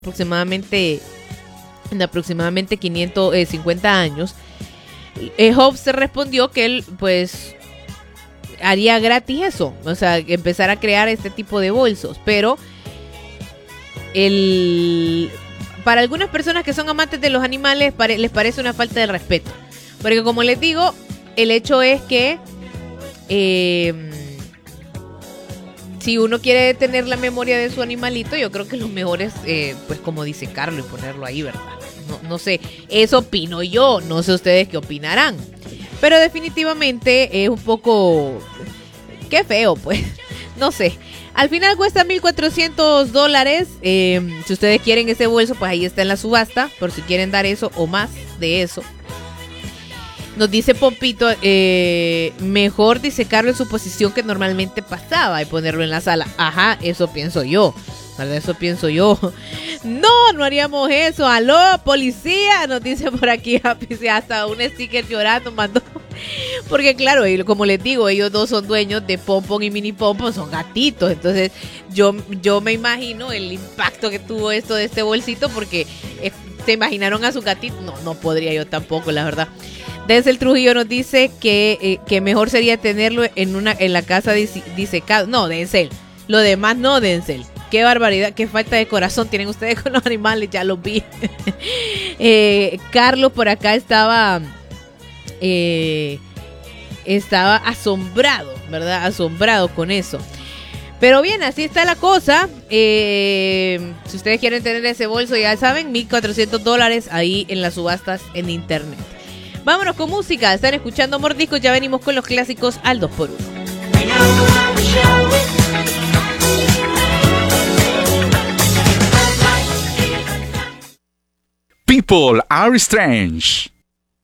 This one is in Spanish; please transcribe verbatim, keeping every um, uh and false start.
aproximadamente, en aproximadamente quinientos cincuenta años, eh, Hobbes se respondió que él, pues, haría gratis eso, o sea, empezar a crear este tipo de bolsos, pero el, para algunas personas que son amantes de los animales pare, les parece una falta de respeto, porque como les digo, el hecho es que eh, si uno quiere tener la memoria de su animalito, yo creo que lo mejor es, eh, pues como dice Carlos, y ponerlo ahí, ¿verdad? No, no sé, eso opino yo, no sé ustedes qué opinarán, pero definitivamente es un poco, qué feo, pues, no sé. Al final cuesta mil cuatrocientos dólares. Eh, si ustedes quieren ese bolso, pues ahí está en la subasta. Por si quieren dar eso o más de eso. Nos dice Pompito, eh, mejor disecarlo en su posición que normalmente pasaba y ponerlo en la sala. Ajá, eso pienso yo. ¿Verdad? Eso pienso yo. No, no haríamos eso. Aló, policía, nos dice por aquí. Hasta un sticker llorando mandó. Porque claro, como les digo, ellos dos son dueños de Pompón y Mini Pompón, son gatitos. Entonces yo, yo me imagino el impacto que tuvo esto de este bolsito, porque eh, se imaginaron a su gatito. No, no podría yo tampoco, la verdad. Desde el Trujillo nos dice que, eh, que mejor sería tenerlo en una en la casa dise, disecado. No, Denzel. Lo demás no, Denzel. Qué barbaridad, qué falta de corazón tienen ustedes con los animales, ya los vi. eh, Carlos por acá estaba... Eh, estaba asombrado, ¿verdad? Asombrado con eso. Pero bien, así está la cosa. Eh, si ustedes quieren tener ese bolso, ya saben, mil cuatrocientos dólares ahí en las subastas en internet. Vámonos con música. Están escuchando Mordiscos. Ya venimos con los clásicos al dos por uno. People are strange.